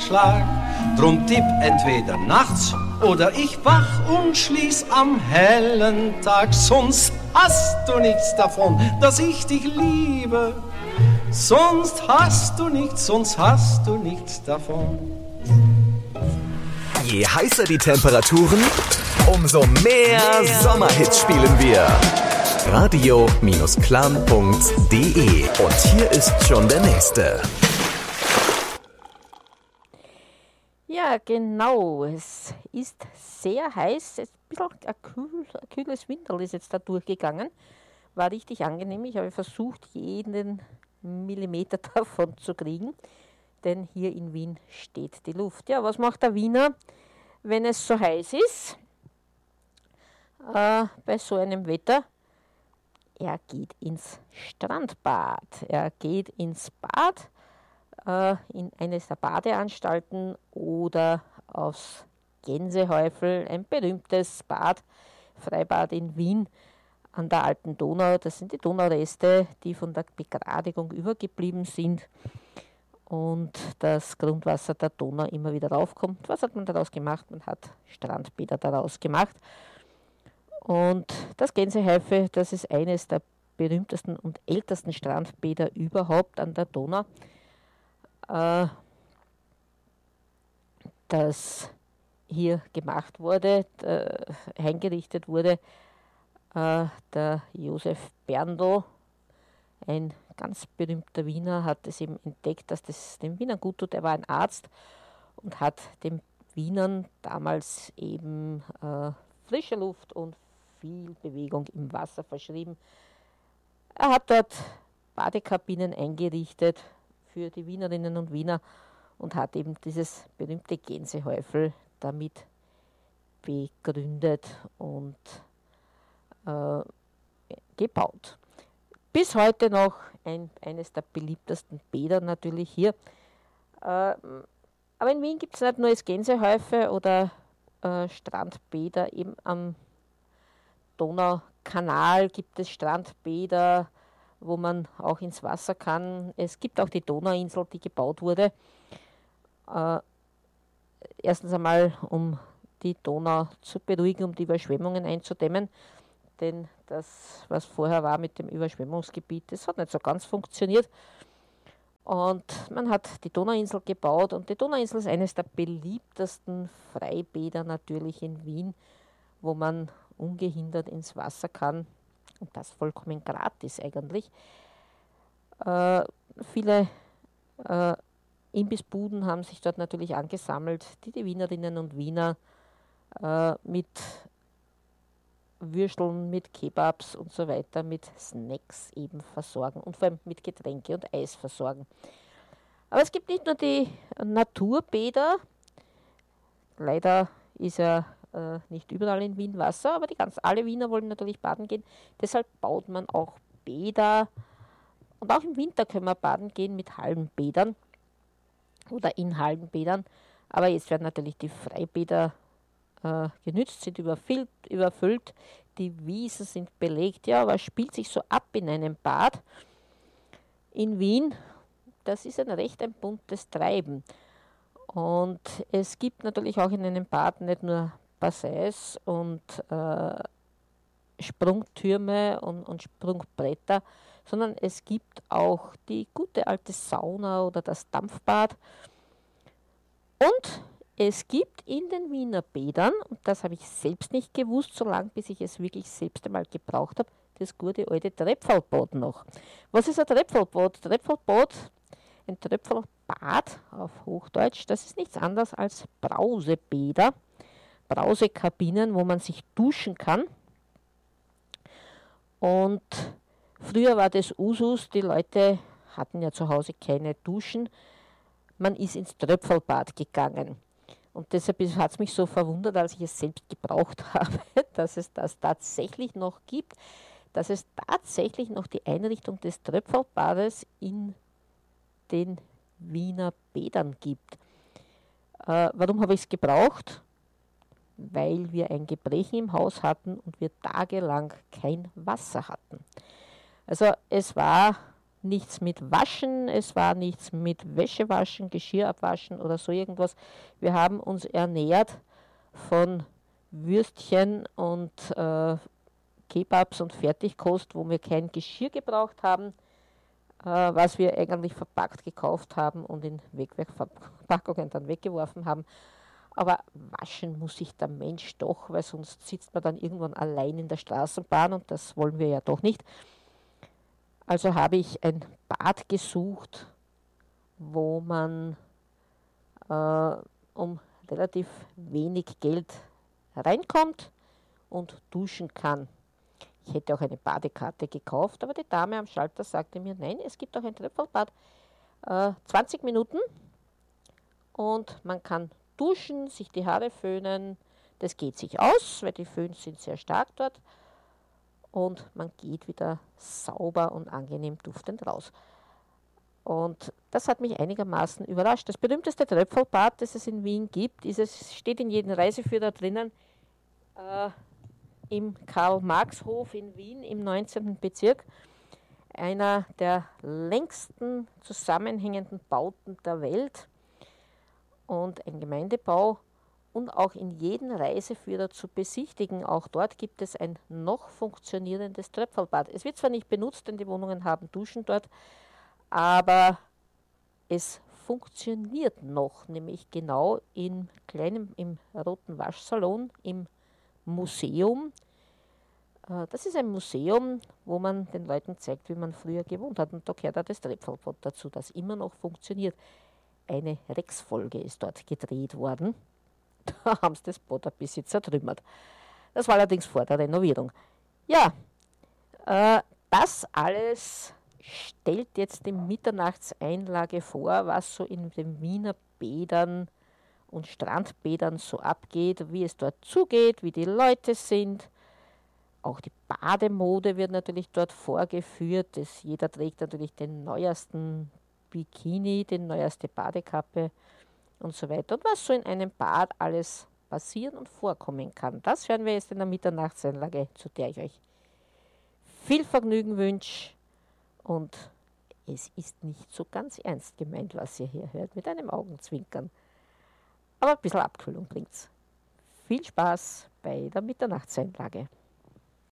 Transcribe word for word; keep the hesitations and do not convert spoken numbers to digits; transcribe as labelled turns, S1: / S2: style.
S1: Schlag. Drum tipp entweder nachts oder ich wach und schließ am hellen Tag. Sonst hast du nichts davon, dass ich dich liebe. Sonst hast du nichts, sonst hast du nichts davon.
S2: Je heißer die Temperaturen, umso mehr Sommerhits spielen wir. radio Klam punkt de. Und hier ist schon der nächste.
S3: Ja, genau. Es ist sehr heiß. Es ist ein bisschen ein, kühl, ein kühles Winterl ist jetzt da durchgegangen. War richtig angenehm. Ich habe versucht, jeden Millimeter davon zu kriegen. Denn hier in Wien steht die Luft. Ja, was macht der Wiener, wenn es so heiß ist? Äh, bei so einem Wetter? Er geht ins Strandbad. Er geht ins Bad, äh, in eines der Badeanstalten oder aufs Gänsehäufel, ein berühmtes Bad, Freibad in Wien an der alten Donau. Das sind die Donaureste, die von der Begradigung übergeblieben sind und das Grundwasser der Donau immer wieder raufkommt. Was hat man daraus gemacht? Man hat Strandbäder daraus gemacht. Und das Gänsehäufel, das ist eines der berühmtesten und ältesten Strandbäder überhaupt an der Donau, äh, das hier gemacht wurde, äh, eingerichtet wurde. Äh, der Josef Berndl, ein ganz berühmter Wiener, hat es eben entdeckt, dass das den Wienern gut tut. Er war ein Arzt und hat den Wienern damals eben äh, frische Luft und viel Bewegung im Wasser verschrieben. Er hat dort Badekabinen eingerichtet für die Wienerinnen und Wiener und hat eben dieses berühmte Gänsehäufel damit begründet und äh, gebaut. Bis heute noch ein, eines der beliebtesten Bäder natürlich hier. Äh, aber in Wien gibt es nicht nur das Gänsehäufel oder äh, Strandbäder, eben am Donaukanal gibt es Strandbäder, wo man auch ins Wasser kann. Es gibt auch die Donauinsel, die gebaut wurde. Äh, erstens einmal, um die Donau zu beruhigen, um die Überschwemmungen einzudämmen. Denn das, was vorher war mit dem Überschwemmungsgebiet, das hat nicht so ganz funktioniert. Und man hat die Donauinsel gebaut und die Donauinsel ist eines der beliebtesten Freibäder natürlich in Wien, wo man ungehindert ins Wasser kann und das vollkommen gratis eigentlich. Äh, viele äh, Imbissbuden haben sich dort natürlich angesammelt, die die Wienerinnen und Wiener äh, mit Würsteln, mit Kebabs und so weiter, mit Snacks eben versorgen und vor allem mit Getränke und Eis versorgen. Aber es gibt nicht nur die Naturbäder, leider ist ja äh, nicht überall in Wien Wasser, aber die ganz alle Wiener wollen natürlich baden gehen, deshalb baut man auch Bäder und auch im Winter können wir baden gehen mit Hallenbädern oder in Hallenbädern, aber jetzt werden natürlich die Freibäder äh, genützt, sind überfüllt, überfüllt, die Wiesen sind belegt. Ja, was spielt sich so ab in einem Bad in Wien? Das ist ein recht ein buntes Treiben. Und es gibt natürlich auch in einem Bad nicht nur Bassins und äh, Sprungtürme und, und Sprungbretter, sondern es gibt auch die gute alte Sauna oder das Dampfbad. Und es gibt in den Wiener Bädern, und das habe ich selbst nicht gewusst, so lange bis ich es wirklich selbst einmal gebraucht habe, das gute alte Trepfelbad noch. Was ist ein Trepfelbad? Trepfelbad, ein Trepfelbad auf Hochdeutsch, das ist nichts anderes als Brausebäder, Brausekabinen, wo man sich duschen kann. Und früher war das Usus, die Leute hatten ja zu Hause keine Duschen, man ist ins Tröpfelbad gegangen. Und deshalb hat es mich so verwundert, als ich es selbst gebraucht habe, dass es das tatsächlich noch gibt, dass es tatsächlich noch die Einrichtung des Tröpfelbades in den Wiener Bädern gibt. Äh, warum habe ich es gebraucht? Weil wir ein Gebrechen im Haus hatten und wir tagelang kein Wasser hatten. Also es war nichts mit Waschen, es war nichts mit Wäschewaschen, Geschirr abwaschen oder so irgendwas. Wir haben uns ernährt von Würstchen und äh, Kebabs und Fertigkost, wo wir kein Geschirr gebraucht haben, äh, was wir eigentlich verpackt gekauft haben und in Wegwerfverpackungen dann weggeworfen haben. Aber waschen muss sich der Mensch doch, weil sonst sitzt man dann irgendwann allein in der Straßenbahn und das wollen wir ja doch nicht. Also habe ich ein Bad gesucht, wo man äh, um relativ wenig Geld reinkommt und duschen kann. Ich hätte auch eine Badekarte gekauft, aber die Dame am Schalter sagte mir, nein, es gibt auch ein Tröpfelbad, äh, zwanzig Minuten und man kann duschen, sich die Haare föhnen, das geht sich aus, weil die Föhns sind sehr stark dort und man geht wieder sauber und angenehm duftend raus. Und das hat mich einigermaßen überrascht. Das berühmteste Tröpfelbad, das es in Wien gibt, ist es, steht in jedem Reiseführer drinnen, äh, im Karl-Marx-Hof in Wien im neunzehnten Bezirk. Einer der längsten zusammenhängenden Bauten der Welt und ein Gemeindebau und auch in jedem Reiseführer zu besichtigen. Auch dort gibt es ein noch funktionierendes Tröpfelbad. Es wird zwar nicht benutzt, denn die Wohnungen haben Duschen dort, aber es funktioniert noch, nämlich genau im kleinen, im roten Waschsalon, im Museum. Das ist ein Museum, wo man den Leuten zeigt, wie man früher gewohnt hat. Und da gehört auch das Tröpfelbad dazu, das immer noch funktioniert. Eine Rex-Folge ist dort gedreht worden. Da haben sie das Bad ein bisschen zertrümmert. Das war allerdings vor der Renovierung. Ja, äh, das alles stellt jetzt die Mitternachtseinlage vor, was so in den Wiener Bädern und Strandbädern so abgeht, wie es dort zugeht, wie die Leute sind. Auch die Bademode wird natürlich dort vorgeführt. Das, jeder trägt natürlich den neuesten Bikini, die neueste Badekappe und so weiter. Und was so in einem Bad alles passieren und vorkommen kann, das hören wir jetzt in der Mitternachtseinlage, zu der ich euch viel Vergnügen wünsche. Und es ist nicht so ganz ernst gemeint, was ihr hier hört, mit einem Augenzwinkern. Aber ein bisschen Abkühlung bringt's. Viel Spaß bei der Mitternachtseinlage.